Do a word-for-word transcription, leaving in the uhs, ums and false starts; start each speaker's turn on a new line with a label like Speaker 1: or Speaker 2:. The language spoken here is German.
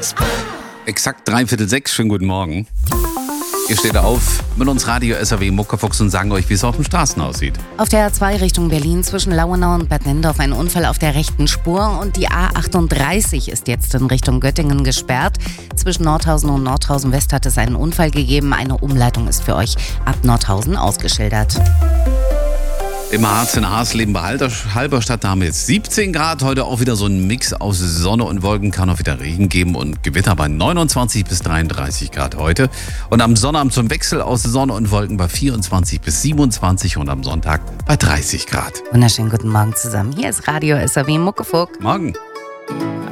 Speaker 1: Exakt dreiviertel sechs, schönen guten Morgen. Ihr steht auf mit uns Radio S R W Muckefuchs und sagen euch, wie es auf den Straßen aussieht.
Speaker 2: Auf der A zwei Richtung Berlin zwischen Lauenau und Bad Nendorf ein Unfall auf der rechten Spur und die A achtunddreißig ist jetzt in Richtung Göttingen gesperrt. Zwischen Nordhausen und Nordhausen West hat es einen Unfall gegeben. Eine Umleitung ist für euch ab Nordhausen ausgeschildert.
Speaker 1: Im Harz in Hasleben bei Halberstadt, da haben wir jetzt siebzehn Grad. Heute auch wieder so ein Mix aus Sonne und Wolken. Kann auch wieder Regen geben und Gewitter bei neunundzwanzig bis dreiunddreißig Grad heute. Und am Sonnabend zum Wechsel aus Sonne und Wolken bei vierundzwanzig bis siebenundzwanzig und am Sonntag bei dreißig Grad.
Speaker 2: Wunderschönen guten Morgen zusammen. Hier ist Radio S R W Muckefuchs.
Speaker 1: Morgen.